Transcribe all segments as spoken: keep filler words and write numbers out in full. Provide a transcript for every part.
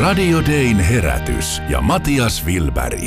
Radio Dayn herätys ja Matias Wilberg.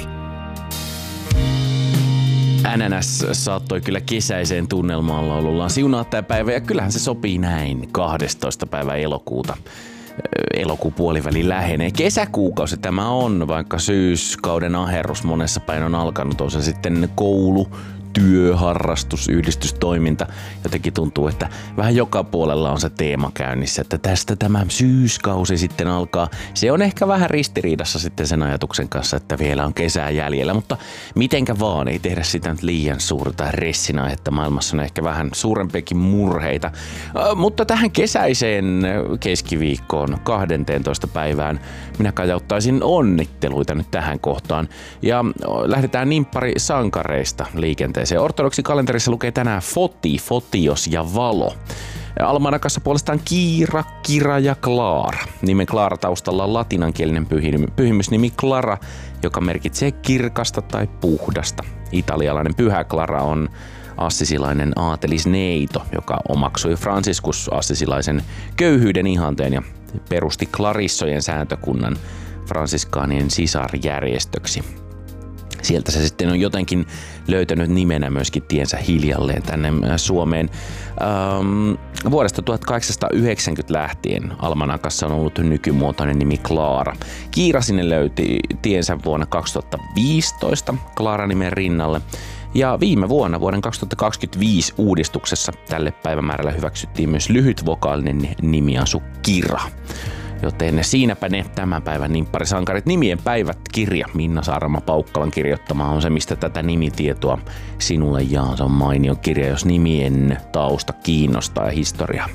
N N S saattoi kyllä kesäiseen tunnelmaan laulullaan siunaa tämä päivä, ja kyllähän se sopii näin kahdestoista päivä elokuuta. Elokuun puoliväli lähenee. Kesäkuukausi tämä on, vaikka syyskauden aherrus monessa päin on alkanut. On se sitten koulu, työ, harrastus, yhdistystoiminta. Jotenkin tuntuu, että vähän joka puolella on se teema käynnissä, että tästä tämä syyskausi sitten alkaa. Se on ehkä vähän ristiriidassa sitten sen ajatuksen kanssa, että vielä on kesää jäljellä, mutta mitenkä vaan, ei tehdä sitä nyt liian suurta ressinä, että maailmassa on ehkä vähän suurempiakin murheita. Äh, mutta tähän kesäiseen keskiviikkoon kahdenteentoista päivään minä kajauttaisin onnitteluita nyt tähän kohtaan. Ja lähdetään nimppari sankareista liikenteeseen. Ortodoksi kalenterissa lukee tänään Foti, Fotios ja Valo. Almanakassa puolestaan Kiira, Kira ja Klaara. Nimen Klaara taustalla on latinankielinen pyhimysnimi Clara, joka merkitsee kirkasta tai puhdasta. Italialainen pyhä Clara on assisilainen aatelisneito, joka omaksui Franciscus assisilaisen köyhyyden ihanteen ja perusti Clarissojen sääntökunnan fransiskaanien sisarjärjestöksi. Sieltä se sitten on jotenkin löytänyt nimenä myöskin tiensä hiljalleen tänne Suomeen. Ähm, vuodesta tuhatkahdeksansataayhdeksänkymmentä lähtien almanakassa on ollut nykymuotoinen nimi Klaara. Kiira sinne löyti tiensä vuonna kaksituhattaviisitoista Klaara-nimen rinnalle. Ja viime vuonna, vuoden kaksituhattakaksikymmentäviisi uudistuksessa tälle päivämäärällä hyväksyttiin myös lyhytvokaalinen nimiasu Kira. Joten siinäpä ne tämän päivän nimpparisankarit. Nimien päivät -kirja Minna Saarama-Paukkalan kirjoittama on se, mistä tätä nimitietoa sinulle jaan. Se on mainio kirja, jos nimien tausta kiinnostaa ja historia.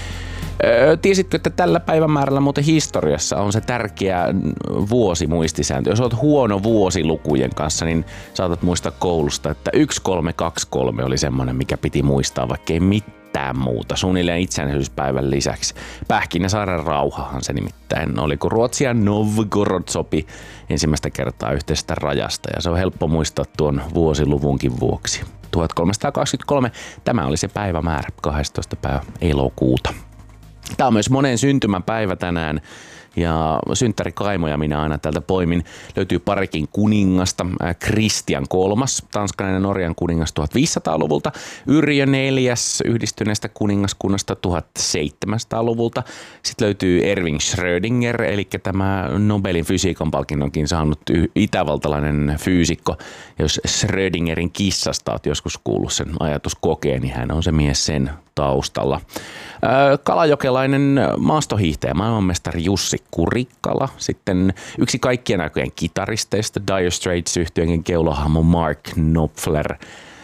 Öö, tiesitkö, että tällä päivämäärällä muuten historiassa on se tärkeä vuosimuistisääntö? Jos olet huono vuosilukujen kanssa, niin saatat muistaa koulusta, että yksi kolme kaksi kolme oli semmoinen, mikä piti muistaa, vaikka ei mitään muuta. Suunnilleen itsenäisyyspäivän lisäksi. Pähkinäsaaren rauhahan se nimittäin oli, kun Ruotsi ja Novgorod sopi ensimmäistä kertaa yhteisestä rajasta, ja se on helppo muistaa tuon vuosiluvunkin vuoksi. tuhatkolmesataakaksikymmentäkolme, tämä oli se päivämäärä, kahdestoista päivä elokuuta. Tämä on myös monen syntymäpäivä tänään. Ja synttärikaimoja minä aina täältä poimin. Löytyy parikin kuningasta. Kristian kolmas, Tanskan ja Norjan kuningas tuhatviisisataaluvulta. Yrjö neljäs yhdistyneestä kuningaskunnasta tuhatseitsemänsataaluvulta. Sitten löytyy Erwin Schrödinger, eli tämä Nobelin fysiikan palkinnonkin saanut itävaltalainen fyysikko. Jos Schrödingerin kissasta olet joskus kuullut sen ajatuskokeen, niin hän on se mies sen taustalla. Kalajokelainen maastohiihtäjä, maailmanmestari Jussi Kurikkala. Sitten yksi kaikkien aikojen kitaristeista, Dire Straits-yhtyeenkin keulohahmo Mark Knopfler.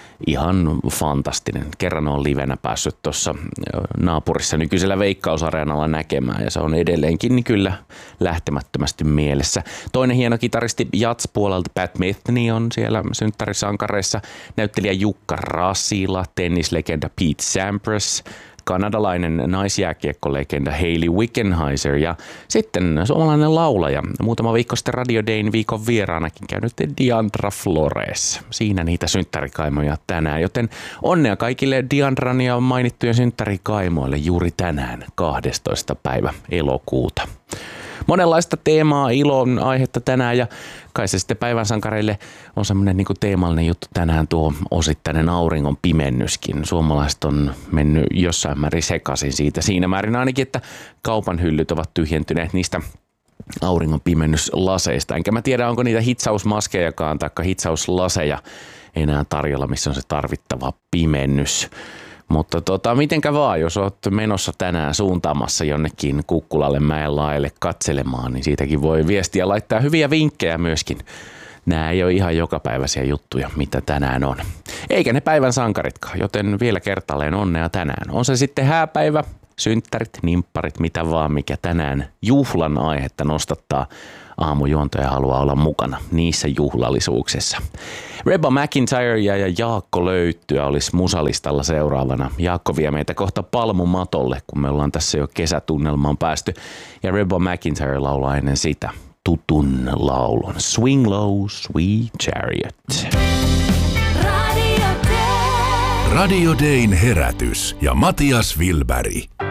Ihan fantastinen. Kerran on livenä päässyt tuossa naapurissa nykyisellä Veikkausareenalla näkemään, ja se on edelleenkin niin kyllä lähtemättömästi mielessä. Toinen hieno kitaristi Jats-puolelta Pat Metheny on siellä synttärisankareissa. Näyttelijä Jukka Rasila, tennislegenda Pete Sampras, kanadalainen naisjääkiekkolegenda Hayley Wickenheiser ja sitten suomalainen laulaja. Muutama viikko sitten Radio Dayn viikon vieraanakin käynyt Diandra Flores. Siinä niitä synttärikaimoja tänään, joten onnea kaikille Diandran ja mainittujen synttärikaimoille juuri tänään kahdestoista päivä elokuuta. Monenlaista teemaa, ilon aihetta tänään, ja kai se sitten päivän sankareille on semmoinen niin kuin teemallinen juttu tänään, tuo osittainen auringon pimennyskin. Suomalaiset on mennyt jossain määrin sekaisin siitä. Siinä määrin ainakin, että kaupan hyllyt ovat tyhjentyneet niistä auringon pimennyslaseista. Enkä mä tiedä, onko niitä hitsausmaskejakaan tai hitsauslaseja enää tarjolla, missä on se tarvittava pimennys. Mutta tota, mitenkä vaan, jos oot menossa tänään suuntaamassa jonnekin Kukkulalle mäen laelle katselemaan, niin siitäkin voi viestiä laittaa hyviä vinkkejä myöskin. Nämä ei ole ihan jokapäiväisiä juttuja, mitä tänään on. Eikä ne päivän sankaritkaan, joten vielä kertaalleen onnea tänään. On se sitten hääpäivä, synttärit, nimpparit, mitä vaan, mikä tänään juhlan aihetta nostattaa. Aamujuontaja haluaa olla mukana niissä juhlallisuuksissa. Reba McEntire ja Jaakko Löyttyä olisi musalistalla seuraavana. Jaakko vie meitä kohta palmumatolle, kun me ollaan tässä jo kesätunnelmaan päästy. Ja Reba McEntire laulaa ennen sitä tutun laulun Swing Low, Sweet Chariot. Radio Dayn herätys ja Matias Wilberg.